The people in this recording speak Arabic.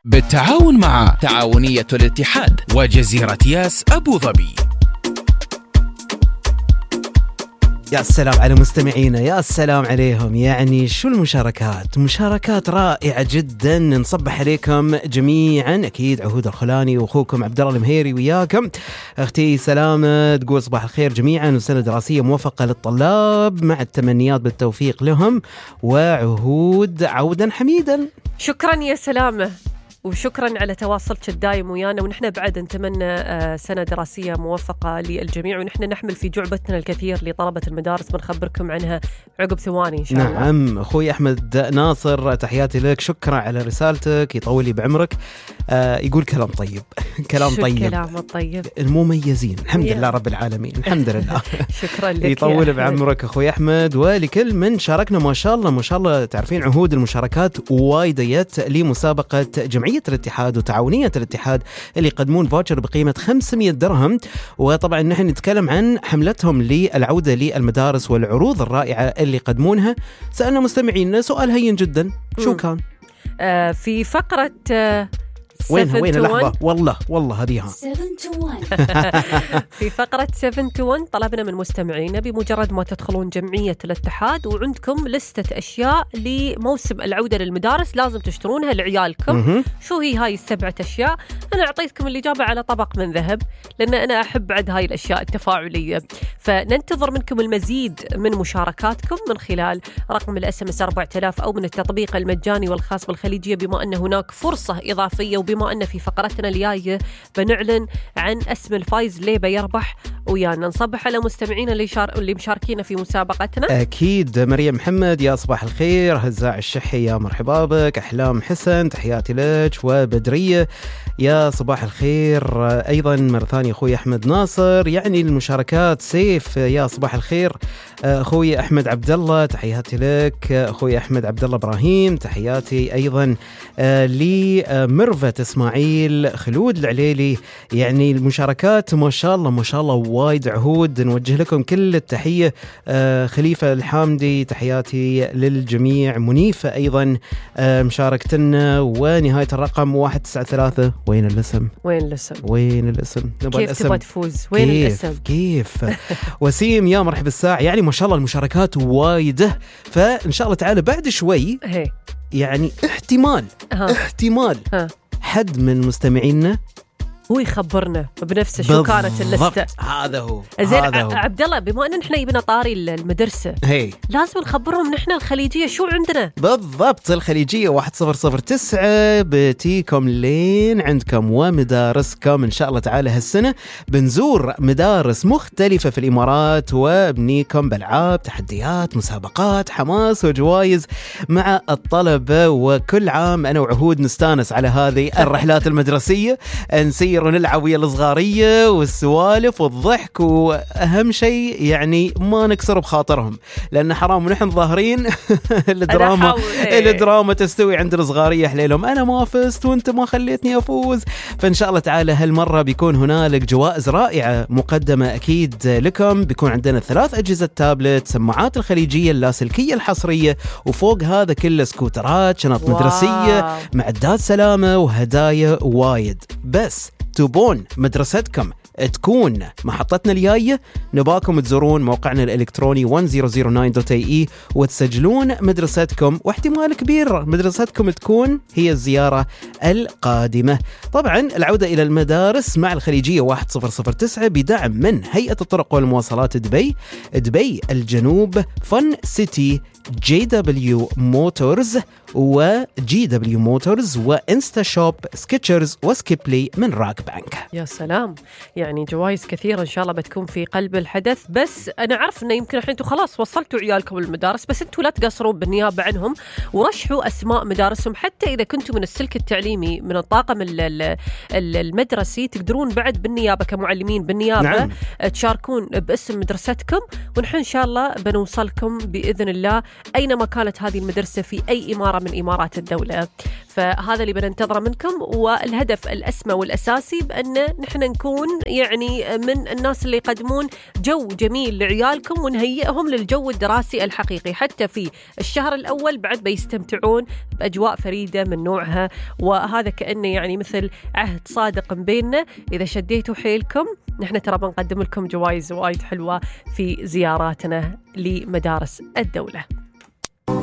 بالتعاون مع تعاونية الاتحاد وجزيرة ياس أبو ظبي. يا السلام على مستمعينا، يا السلام عليهم. يعني شو المشاركات، مشاركات رائعة جدا. نصبح عليكم جميعا. أكيد عهود الخلاني وأخوكم عبد الله المهيري وياكم. أختي سلامة تقول صباح الخير جميعا وسنة دراسية موفقة للطلاب مع التمنيات بالتوفيق لهم، وعهود عودا حميدا. شكرا يا سلامة، وشكرا على تواصلك الدائم ويانا، ونحن بعد نتمنى سنة دراسية موفقة للجميع، ونحن نحمل في جعبتنا الكثير لطلبة المدارس، بنخبركم عنها عقب ثواني إن شاء الله. نعم أخوي أحمد ناصر تحياتي لك، شكرا على رسالتك، يطول لي بعمرك. يقول كلام طيب كلام طيب، كلام الطيب المميزين الحمد لله رب العالمين، الحمد لله. شكرا لك، يطول بعمرك أخوي أحمد، ولكل من شاركنا ما شاء الله ما شاء الله. تعرفين عهود المشاركات وايديت لمسابقة جمعية الاتحاد وتعاونية الاتحاد اللي يقدمون فاوتشر بقيمة 500 درهم. وطبعا نحن نتكلم عن حملتهم للعودة للمدارس والعروض الرائعة اللي يقدمونها. سألنا مستمعين سؤال هين جدا، شو كان؟ في فقرة وين اللحظة؟ والله هذه 7 to 1 في فقرة 7 to 1 طلبنا من مستمعينا بمجرد ما تدخلون جمعية الاتحاد وعندكم لستة أشياء لموسم العودة للمدارس لازم تشترونها لعيالكم. شو هي هاي ال7 أشياء؟ أنا أعطيتكم الإجابة على طبق من ذهب، لأن أنا أحب بعد هاي الأشياء التفاعلية. فننتظر منكم المزيد من مشاركاتكم من خلال رقم الSMS 4000 أو من التطبيق المجاني والخاص بالخليجية، بما أن هناك فرصة إضافية، وبما أن في فقرتنا الجاية بنعلن عن اسم الفايز ليه بيربح ويانا. نصبح على مستمعينا اللي مشاركين في مسابقتنا. أكيد مريم محمد يا صباح الخير، هزاع الشحي يا مرحبا بك، أحلام حسن تحياتي لك، وبدرية يا صباح الخير أيضا مرة ثانية. أخوي أحمد ناصر يعني المشاركات. سيف يا صباح الخير. أخوي أحمد عبد الله تحياتي لك. أخوي أحمد عبد الله إبراهيم تحياتي أيضا لمرفت إسماعيل خلود العليلي. يعني المشاركات ما شاء الله ما شاء الله وايد عهود، نوجه لكم كل التحية. خليفة الحامدي تحياتي للجميع. منيفة أيضا مشاركتنا، ونهاية الرقم 193. وين الاسم؟ كيف تبغى تفوز؟ وين الاسم؟ كيف وسيم يا مرحب الساعة. يعني ما شاء الله المشاركات وايدة، فإن شاء الله تعالى بعد شوي يعني احتمال حد من مستمعينا هو يخبرنا بنفسه شو كانت اللستة. هذا هو زين عبد الله، بما ان احنا يبينا طاري المدرسة لازم نخبرهم نحن الخليجية شو عندنا بالضبط. الخليجية 1009 بتيكم لين عندكم ومدارسكم إن شاء الله تعالى. هالسنة بنزور مدارس مختلفة في الإمارات وبنيكم بألعاب، تحديات، مسابقات، حماس وجوائز مع الطلبة. وكل عام أنا وعهود نستانس على هذه الرحلات المدرسية، نسير ونلعب ويا الصغارية والسوالف والضحك، وأهم شيء يعني ما نكسر بخاطرهم، لأن حرام ونحن ظاهرين الدراما تستوي عند الصغارية حليلهم، أنا ما فزت وأنت ما خليتني أفوز. فإن شاء الله تعالى هالمرة بيكون هنالك جوائز رائعة مقدمة أكيد لكم. بيكون عندنا 3 أجهزة تابلت، سماعات الخليجية اللاسلكية الحصرية، وفوق هذا كله سكوترات، شنط مدرسية، معدات سلامة، وهدايا وايد. بس تبون مدرستكم تكون محطتنا الجاية، نباكم تزورون موقعنا الإلكتروني 1009.ae وتسجلون مدرستكم، واحتمال كبير مدرستكم تكون هي الزيارة القادمة. طبعا العودة إلى المدارس مع الخليجية 1009 بدعم من هيئة الطرق والمواصلات دبي الجنوب، فن سيتي، JW موتورز وGW موتورز، وإنستا شوب، سكيتشرز، وسكيبلي من راك بانك. يا سلام، يعني جوائز كثيرة إن شاء الله بتكون في قلب الحدث. بس أنا عارف إنه يمكن الحين أنتوا خلاص وصلتوا عيالكم المدارس، بس أنتوا لا تقصرون بالنيابة عنهم ورشحوا أسماء مدارسهم. حتى إذا كنتوا من السلك التعليمي من الطاقم المدرسي تقدرون بعد بالنيابة كمعلمين بالنيابة تشاركون باسم مدرستكم، ونحن إن شاء الله بنوصلكم بإذن الله أينما كانت هذه المدرسة في أي إمارة مباشرة من إمارات الدولة. فهذا اللي بننتظره منكم، والهدف الأسمى والأساسي بأن نحن نكون يعني من الناس اللي يقدمون جو جميل لعيالكم ونهيئهم للجو الدراسي الحقيقي. حتى في الشهر الأول بعد بيستمتعون بأجواء فريدة من نوعها، وهذا كأنه يعني مثل عهد صادق بيننا. إذا شديتوا حيلكم نحن ترى بنقدم لكم جوائز وايد حلوة في زياراتنا لمدارس الدولة.